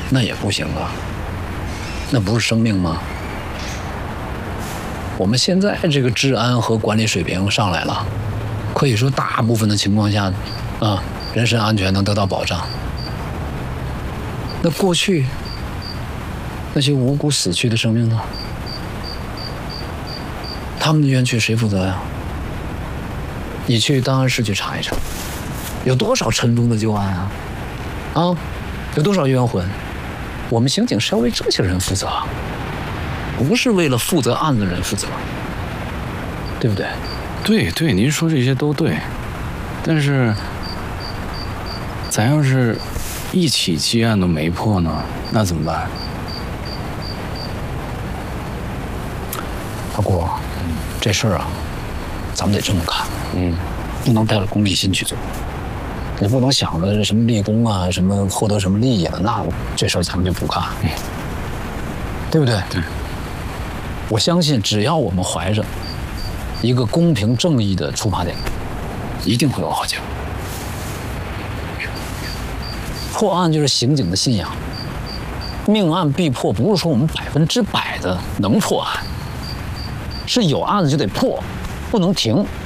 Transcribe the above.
那也不行啊，那不是生命吗？我们现在这个治安和管理水平上来了，可以说大部分的情况下，人身安全能得到保障。那过去那些无辜死去的生命呢？他们的冤屈谁负责呀？你去档案室去查一查，有多少沉重的旧案啊？有多少冤魂？我们刑警是要为这些人负责，不是为了负责案子的人负责，对不对？ 对，您说这些都对，但是咱要是一起积案都没破呢，那怎么办？ 大郭，这事儿啊，咱们得这么看，不能带着功利心去做，你不能想着什么立功啊，什么获得什么利益了，那这事儿咱们就不干，对不对？ 对。 我相信，只要我们怀着一个公平正义的出发点，一定会有好结果。破案就是刑警的信仰，命案必破，不是说我们100%的能破案，是有案子就得破，不能停。